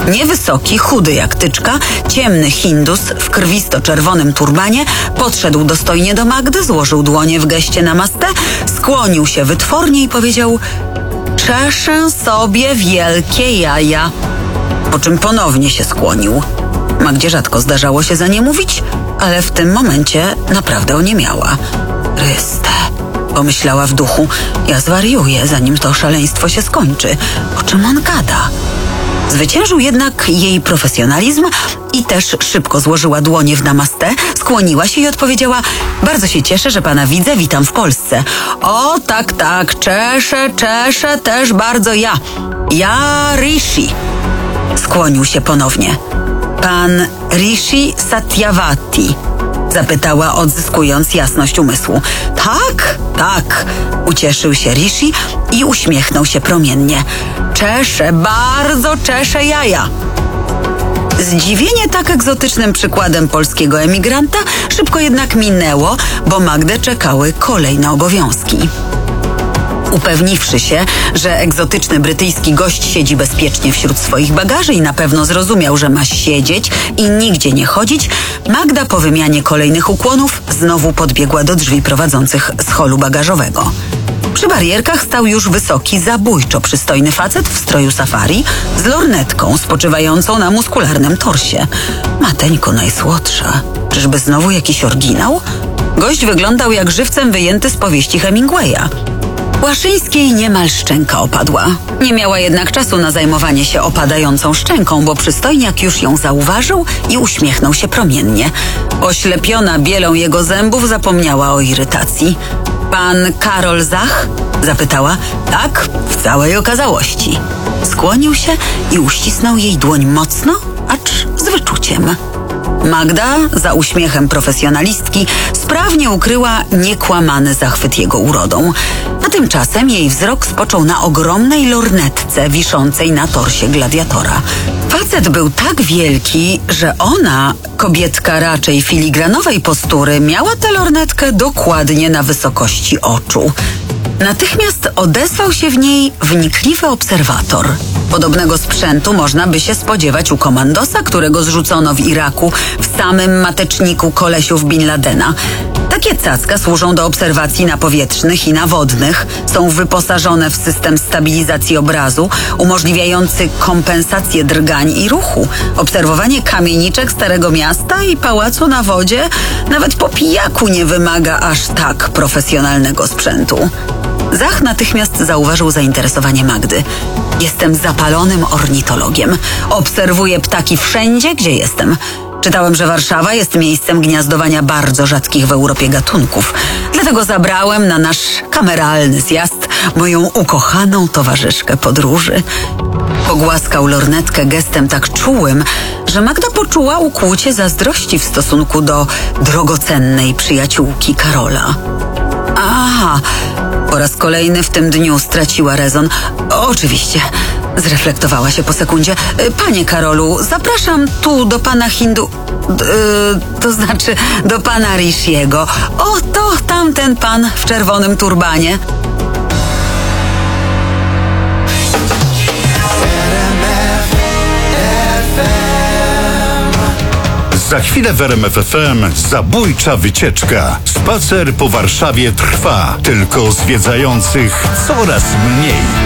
Niewysoki, chudy jak tyczka, ciemny Hindus w krwisto-czerwonym turbanie podszedł dostojnie do Magdy, złożył dłonie w geście namaste, skłonił się wytwornie i powiedział: czeszę sobie wielkie jaja. Po czym ponownie się skłonił. Magdzie rzadko zdarzało się za nie mówić, ale w tym momencie naprawdę oniemiała. Chryste, pomyślała w duchu, ja zwariuję, zanim to szaleństwo się skończy. O czym on gada? Zwyciężył jednak jej profesjonalizm i też szybko złożyła dłonie w namaste, skłoniła się i odpowiedziała: bardzo się cieszę, że pana widzę, witam w Polsce. O, tak, czeszę też bardzo ja. Ja Rishi. Skłonił się ponownie. Pan Rishi Satyavati? Zapytała, odzyskując jasność umysłu. Tak, ucieszył się Rishi i uśmiechnął się promiennie. Bardzo czeszę jaja. Zdziwienie tak egzotycznym przykładem polskiego emigranta szybko jednak minęło, bo Magdę czekały kolejne obowiązki. Upewniwszy się, że egzotyczny brytyjski gość siedzi bezpiecznie wśród swoich bagaży i na pewno zrozumiał, że ma siedzieć i nigdzie nie chodzić, Magda po wymianie kolejnych ukłonów znowu podbiegła do drzwi prowadzących z holu bagażowego. Przy barierkach stał już wysoki, zabójczo przystojny facet w stroju safari z lornetką spoczywającą na muskularnym torsie. Mateńko najsłodsza. Czyżby znowu jakiś oryginał? Gość wyglądał jak żywcem wyjęty z powieści Hemingwaya. Łaszyńskiej niemal szczęka opadła. Nie miała jednak czasu na zajmowanie się opadającą szczęką, bo przystojniak już ją zauważył i uśmiechnął się promiennie. Oślepiona bielą jego zębów zapomniała o irytacji. Pan Karol Zach? Zapytała. Tak, w całej okazałości. Skłonił się i uścisnął jej dłoń mocno, acz z wyczuciem. Magda, za uśmiechem profesjonalistki, sprawnie ukryła niekłamany zachwyt jego urodą. A tymczasem jej wzrok spoczął na ogromnej lornetce wiszącej na torsie gladiatora. Facet był tak wielki, że ona, kobietka raczej filigranowej postury, miała tę lornetkę dokładnie na wysokości oczu. Natychmiast odezwał się w niej wnikliwy obserwator. Podobnego sprzętu można by się spodziewać u komandosa, którego zrzucono w Iraku w samym mateczniku kolesiów Bin Ladena. Takie cacka służą do obserwacji napowietrznych i nawodnych. Są wyposażone w system stabilizacji obrazu, umożliwiający kompensację drgań i ruchu. Obserwowanie kamieniczek Starego Miasta i pałacu na wodzie nawet po pijaku nie wymaga aż tak profesjonalnego sprzętu. Zach natychmiast zauważył zainteresowanie Magdy. Jestem zapalonym ornitologiem. Obserwuję ptaki wszędzie, gdzie jestem. Czytałem, że Warszawa jest miejscem gniazdowania bardzo rzadkich w Europie gatunków. Dlatego zabrałem na nasz kameralny zjazd moją ukochaną towarzyszkę podróży. Pogłaskał lornetkę gestem tak czułym, że Magda poczuła ukłucie zazdrości w stosunku do drogocennej przyjaciółki Karola. Aha, po raz kolejny w tym dniu straciła rezon. Oczywiście, zreflektowała się po sekundzie. Panie Karolu, zapraszam tu do pana to znaczy do pana Rishiego. Oto tamten pan w czerwonym turbanie. Za chwilę w RMF FM zabójcza wycieczka. Spacer po Warszawie trwa, tylko zwiedzających coraz mniej.